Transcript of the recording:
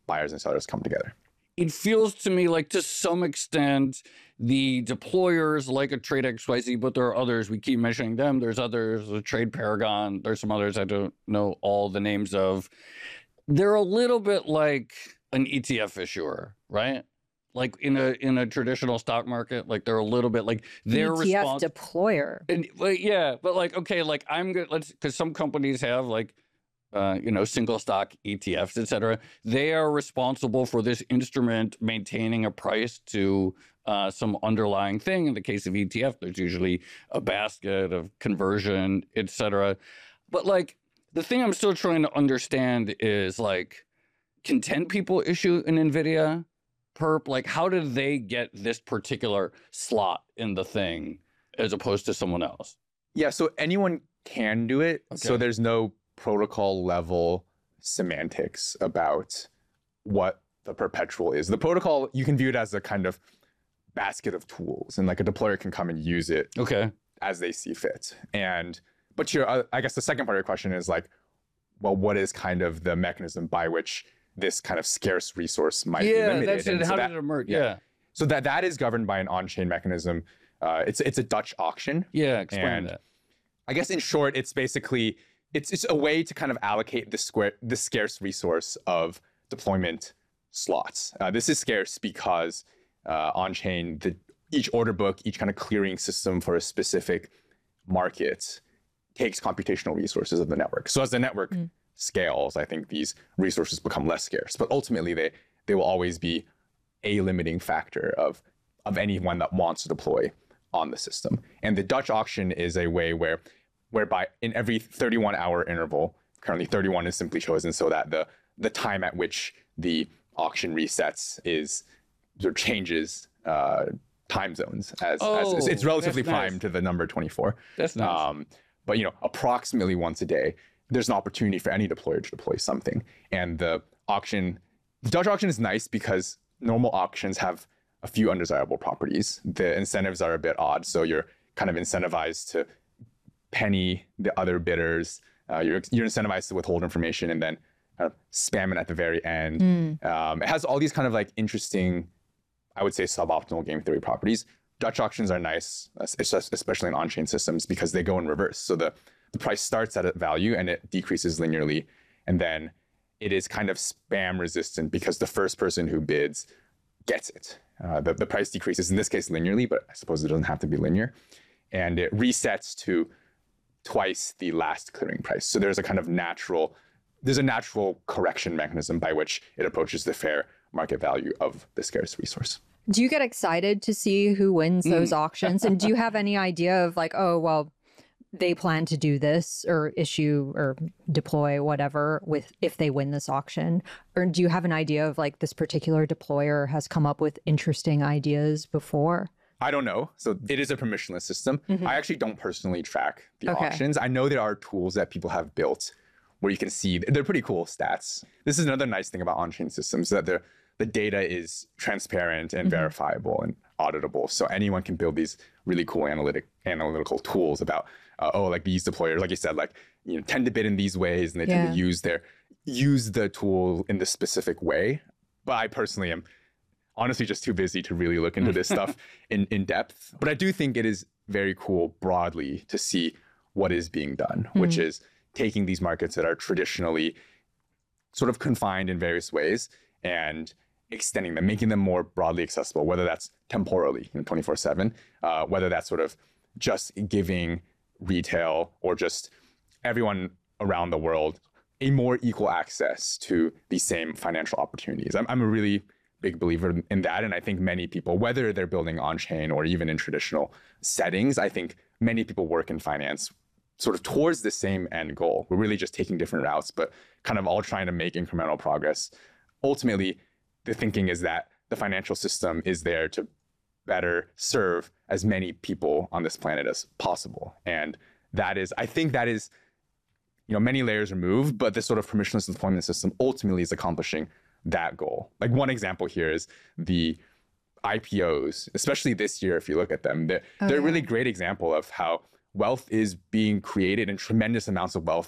buyers and sellers come together. It feels to me like to some extent the deployers like a Trade XYZ, but there are others. We keep mentioning them. There's others, a Trade Paragon. There's some others I don't know all the names of. They're a little bit like an ETF issuer, right? Like in a traditional stock market, like they're a little bit like they're ETF deployer. And like, yeah, but like, okay, like I'm good. Because some companies have like, single stock ETFs, et cetera. They are responsible for this instrument maintaining a price to some underlying thing. In the case of ETF, there's usually a basket of conversion, et cetera. But like the thing I'm still trying to understand is like, can 10 people issue an NVIDIA perp? Like, how did they get this particular slot in the thing as opposed to someone else? Yeah, so anyone can do it. Okay. So there's no protocol level semantics about what the perpetual is. The protocol, you can view it as a kind of basket of tools, and like a deployer can come and use it as they see fit. But I guess the second part of your question is like, well, what is kind of the mechanism by which this kind of scarce resource might be limited? That's it. How did it emerge? Yeah. So that is governed by an on-chain mechanism. It's a Dutch auction. Yeah, explain that. I guess in short, it's basically it's a way to kind of allocate the scarce resource of deployment slots. This is scarce because on-chain, each order book, each kind of clearing system for a specific market takes computational resources of the network. So as the network scales, I think these resources become less scarce. But ultimately, they will always be a limiting factor of anyone that wants to deploy on the system. And the Dutch auction is a way whereby in every 31-hour interval, currently 31 is simply chosen so that the time at which the auction resets changes time zones as it's relatively primed to the number 24. That's nice. But approximately once a day, there's an opportunity for any deployer to deploy something. And the Dutch auction is nice because normal auctions have a few undesirable properties. The incentives are a bit odd, so you're kind of incentivized to penny the other bidders. You're incentivized to withhold information and then kind of spam it at the very end. It has all these kind of like interesting, I would say, suboptimal game theory properties. Dutch auctions are nice, especially in on-chain systems, because they go in reverse. So the price starts at a value and it decreases linearly. And then it is kind of spam resistant because the first person who bids gets it. The price decreases, in this case, linearly, but I suppose it doesn't have to be linear. And it resets to twice the last clearing price. So there's a natural correction mechanism by which it approaches the fair market value of the scarce resource. Do you get excited to see who wins those auctions? And do you have any idea of like, oh, well, they plan to do this or issue or deploy whatever if they win this auction? Or do you have an idea of like this particular deployer has come up with interesting ideas before? I don't know. So it is a permissionless system. I actually don't personally track the auctions. I know there are tools that people have built where you can see, they're pretty cool stats. This is another nice thing about on-chain systems, that the data is transparent and verifiable and auditable. So anyone can build these really cool analytical tools about, like these deployers, like you said, like, tend to bid in these ways and they tend to use the tool in this specific way. But I personally am honestly just too busy to really look into this stuff in depth. But I do think it is very cool broadly to see what is being done, which is taking these markets that are traditionally sort of confined in various ways and extending them, making them more broadly accessible, whether that's temporally, 24/7, whether that's sort of just giving retail or just everyone around the world a more equal access to these same financial opportunities. I'm a really big believer in that. And I think many people, whether they're building on-chain or even in traditional settings, I think many people work in finance sort of towards the same end goal. We're really just taking different routes, but kind of all trying to make incremental progress. Ultimately, the thinking is that the financial system is there to better serve as many people on this planet as possible. And I think that is, many layers removed, but this sort of permissionless deployment system ultimately is accomplishing that goal. Like one example here is the IPOs, especially this year, if you look at them, they're a really great example of how wealth is being created and tremendous amounts of wealth